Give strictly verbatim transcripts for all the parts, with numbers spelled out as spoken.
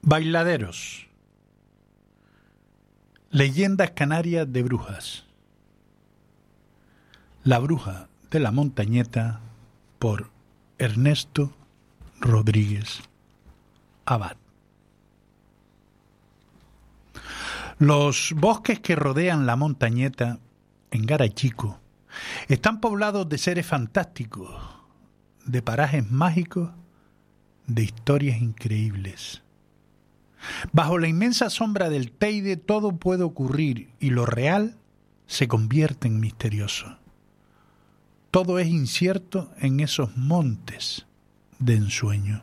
Bailaderos. Leyendas canarias de brujas. La bruja de la montañeta, por Ernesto Rodríguez Abad. Los bosques que rodean la montañeta en Garachico están poblados de seres fantásticos, de parajes mágicos, de historias increíbles. Bajo la inmensa sombra del Teide todo puede ocurrir y lo real se convierte en misterioso. Todo es incierto en esos montes de ensueño.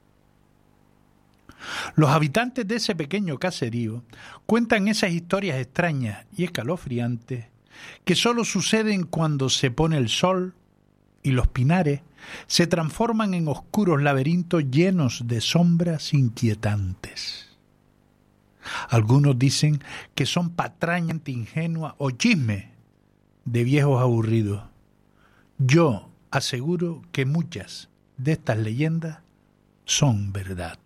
Los habitantes de ese pequeño caserío cuentan esas historias extrañas y escalofriantes que solo suceden cuando se pone el sol y los pinares se transforman en oscuros laberintos llenos de sombras inquietantes. Algunos dicen que son patrañas ingenuas o chismes de viejos aburridos. Yo aseguro que muchas de estas leyendas son verdad.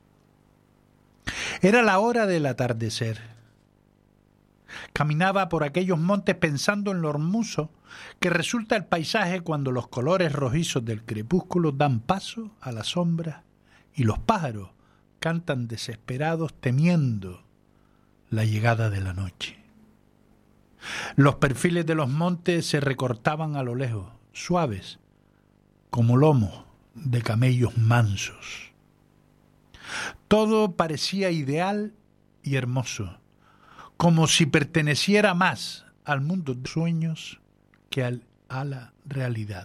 Era la hora del atardecer. Caminaba por aquellos montes pensando en lo hermoso que resulta el paisaje cuando los colores rojizos del crepúsculo dan paso a la sombra y los pájaros cantan desesperados temiendo la llegada de la noche. Los perfiles de los montes se recortaban a lo lejos, suaves, como lomos de camellos mansos. Todo parecía ideal y hermoso, como si perteneciera más al mundo de sueños que al, a la realidad.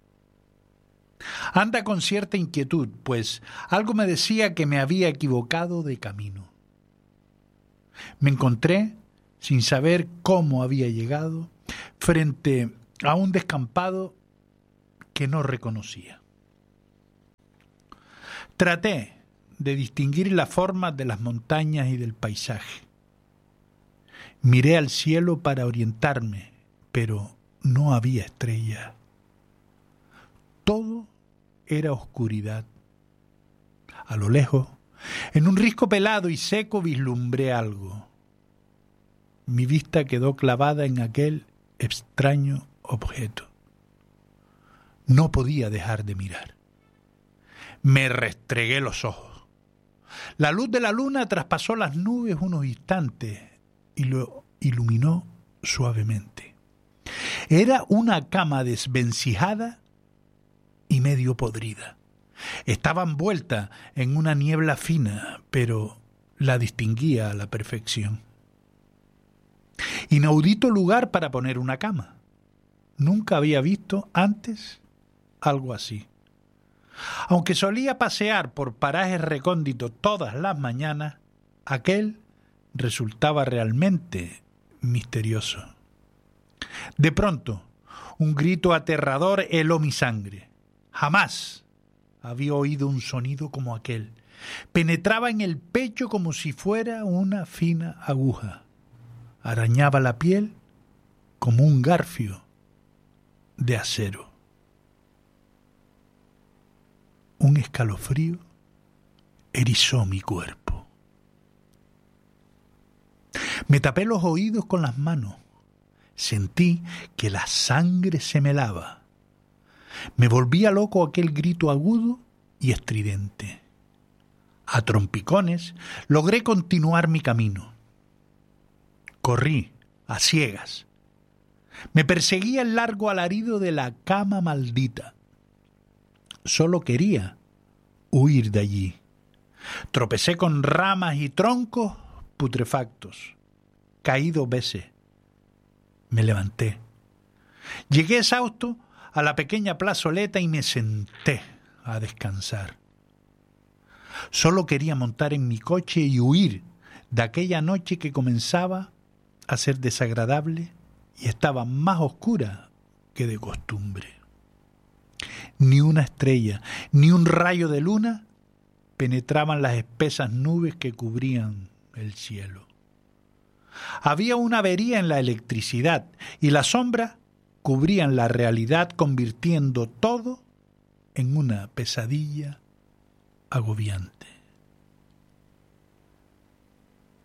Anda con cierta inquietud, pues algo me decía que me había equivocado de camino. Me encontré, sin saber cómo había llegado, frente a un descampado que no reconocía. Traté de distinguir las formas de las montañas y del paisaje. Miré al cielo para orientarme, pero no había estrellas. Todo era oscuridad. A lo lejos, en un risco pelado y seco, vislumbré algo. Mi vista quedó clavada en aquel extraño objeto. No podía dejar de mirar. Me restregué los ojos. La luz de la luna traspasó las nubes unos instantes y lo iluminó suavemente. Era una cama desvencijada y medio podrida. Estaba envuelta en una niebla fina, pero la distinguía a la perfección. Inaudito lugar para poner una cama. Nunca había visto antes algo así. Aunque solía pasear por parajes recónditos todas las mañanas, aquel resultaba realmente misterioso. De pronto, un grito aterrador heló mi sangre. Jamás había oído un sonido como aquel. Penetraba en el pecho como si fuera una fina aguja. Arañaba la piel como un garfio de acero. Un escalofrío erizó mi cuerpo. Me tapé los oídos con las manos. Sentí que la sangre se me helaba. Me volvía loco aquel grito agudo y estridente. A trompicones logré continuar mi camino. Corrí a ciegas. Me perseguía el largo alarido de la cama maldita. Solo quería huir de allí. Tropecé con ramas y troncos putrefactos. Caí dos veces. Me levanté. Llegué exhausto a la pequeña plazoleta y me senté a descansar. Solo quería montar en mi coche y huir de aquella noche que comenzaba a ser desagradable y estaba más oscura que de costumbre. Ni una estrella, ni un rayo de luna penetraban las espesas nubes que cubrían el cielo. Había una avería en la electricidad y las sombras cubrían la realidad, convirtiendo todo en una pesadilla agobiante.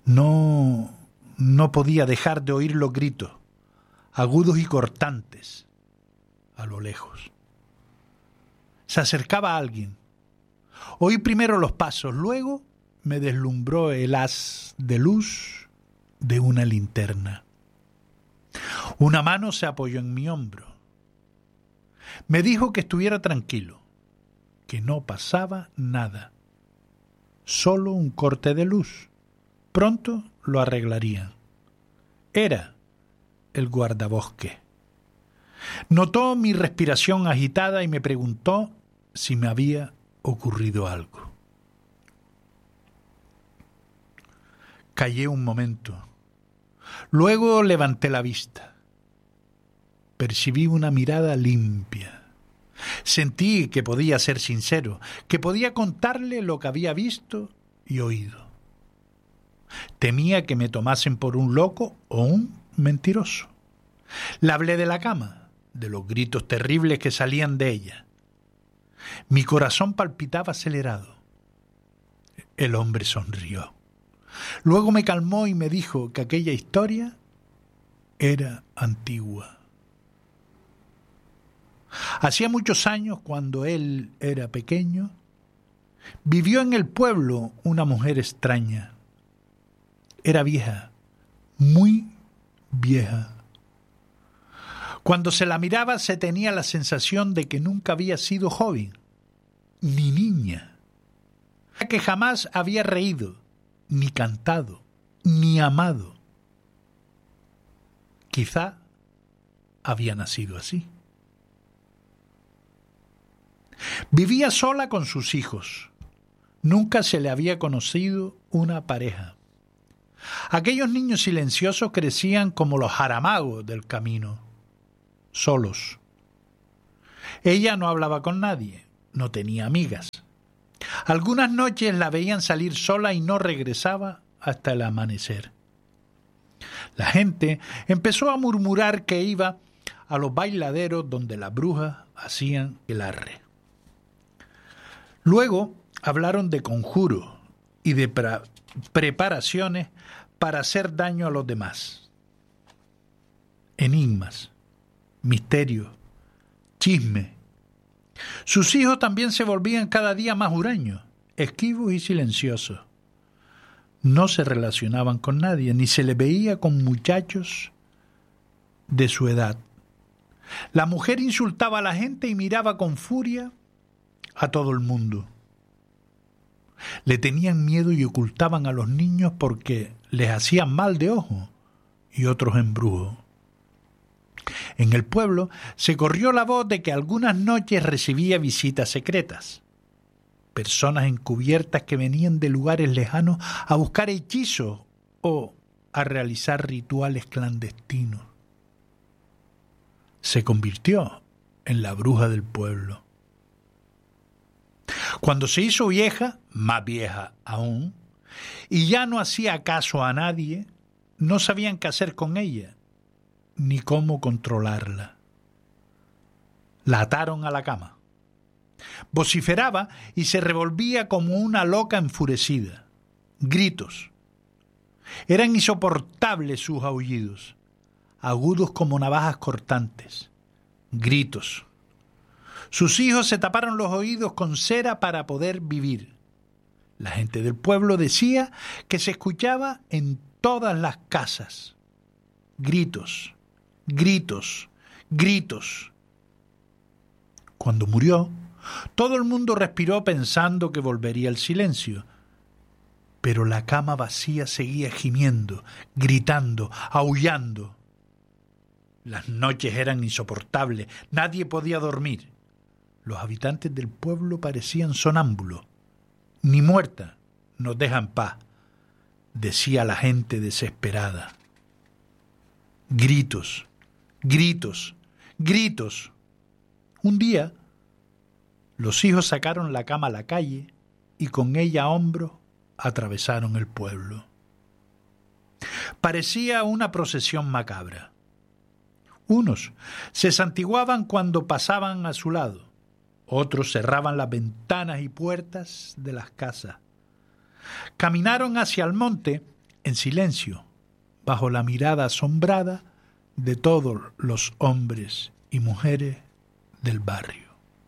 No, no podía dejar de oír los gritos, agudos y cortantes, a lo lejos. Se acercaba alguien. Oí primero los pasos, luego me deslumbró el haz de luz de una linterna. Una mano se apoyó en mi hombro. Me dijo que estuviera tranquilo, que no pasaba nada, solo un corte de luz. Pronto lo arreglarían. Era el guardabosque. Notó mi respiración agitada y me preguntó si me había ocurrido algo. Callé un momento. Luego levanté la vista. Percibí una mirada limpia. Sentí que podía ser sincero, que podía contarle lo que había visto y oído. Temía que me tomasen por un loco o un mentiroso. Le hablé de la cama, de los gritos terribles que salían de ella. Mi corazón palpitaba acelerado. El hombre sonrió. Luego me calmó y me dijo que aquella historia era antigua. Hacía muchos años, cuando él era pequeño, vivió en el pueblo una mujer extraña. Era vieja, muy vieja. Cuando se la miraba se tenía la sensación de que nunca había sido joven, ni niña, que jamás había reído, ni cantado, ni amado. Quizá había nacido así. Vivía sola con sus hijos. Nunca se le había conocido una pareja. Aquellos niños silenciosos crecían como los jaramagos del camino, solos. Ella no hablaba con nadie, no tenía amigas. Algunas noches la veían salir sola y no regresaba hasta el amanecer. La gente empezó a murmurar que iba a los bailaderos donde las brujas hacían el arre. Luego hablaron de conjuros y de pra- preparaciones para hacer daño a los demás. Enigmas, misterios, chisme. Sus hijos también se volvían cada día más huraños, esquivos y silenciosos. No se relacionaban con nadie, ni se les veía con muchachos de su edad. La mujer insultaba a la gente y miraba con furia a todo el mundo. Le tenían miedo y ocultaban a los niños porque les hacían mal de ojo y otros embrujos. En el pueblo se corrió la voz de que algunas noches recibía visitas secretas, personas encubiertas que venían de lugares lejanos a buscar hechizos o a realizar rituales clandestinos. Se convirtió en la bruja del pueblo. Cuando se hizo vieja, más vieja aún, y ya no hacía caso a nadie, no sabían qué hacer con ella, ni cómo controlarla. La ataron a la cama. Vociferaba y se revolvía como una loca enfurecida. Gritos. Eran insoportables sus aullidos, agudos como navajas cortantes. Gritos. Sus hijos se taparon los oídos con cera para poder vivir. La gente del pueblo decía que se escuchaba en todas las casas. Gritos, gritos, gritos. Cuando murió, todo el mundo respiró pensando que volvería el silencio. Pero la cama vacía seguía gimiendo, gritando, aullando. Las noches eran insoportables, nadie podía dormir. Los habitantes del pueblo parecían sonámbulos. Ni muerta nos deja en paz, decía la gente desesperada. Gritos, gritos, gritos. Un día, los hijos sacaron la cama a la calle y con ella a hombros atravesaron el pueblo. Parecía una procesión macabra. Unos se santiguaban cuando pasaban a su lado. Otros cerraban las ventanas y puertas de las casas. Caminaron hacia el monte en silencio, bajo la mirada asombrada de todos los hombres y mujeres del barrio.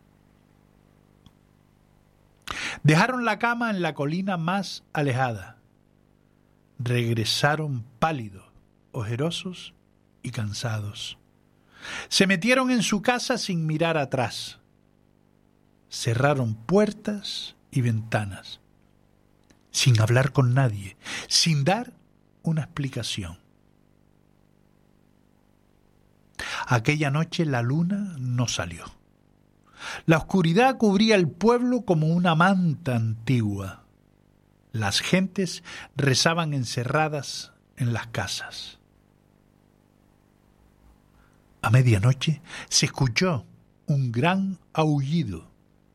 Dejaron la cama en la colina más alejada. Regresaron pálidos, ojerosos y cansados. Se metieron en su casa sin mirar atrás. Cerraron puertas y ventanas, sin hablar con nadie, sin dar una explicación. Aquella noche la luna no salió. La oscuridad cubría el pueblo como una manta antigua. Las gentes rezaban encerradas en las casas. A medianoche se escuchó un gran aullido.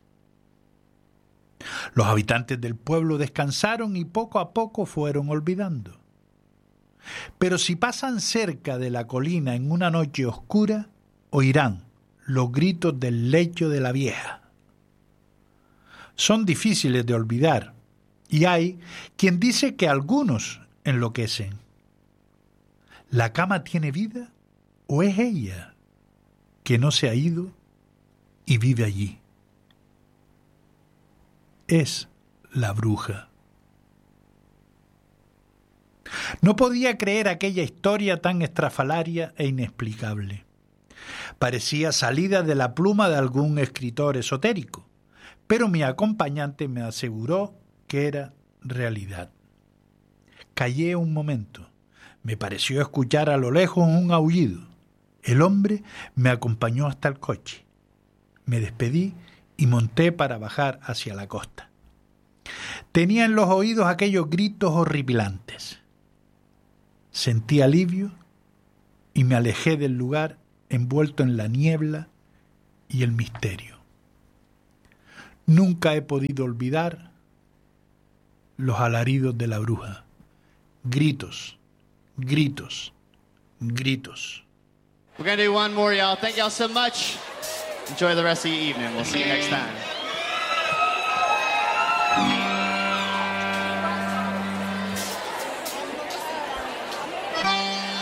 Los habitantes del pueblo descansaron y poco a poco fueron olvidando. Pero si pasan cerca de la colina en una noche oscura, oirán los gritos del lecho de la vieja. Son difíciles de olvidar, y hay quien dice que algunos enloquecen. ¿La cama tiene vida o es ella que no se ha ido y vive allí? Es la bruja. No podía creer aquella historia tan estrafalaria e inexplicable. Parecía salida de la pluma de algún escritor esotérico, pero mi acompañante me aseguró que era realidad. Callé un momento. Me pareció escuchar a lo lejos un aullido. El hombre me acompañó hasta el coche. Me despedí y monté para bajar hacia la costa. Tenía en los oídos aquellos gritos horripilantes. Sentí alivio y me alejé del lugar envuelto en la niebla y el misterio. Nunca he podido olvidar los alaridos de la bruja. Gritos, gritos, gritos. We're going to do one more, y'all. Thank y'all so much. Enjoy the rest of the evening. We'll see you next time.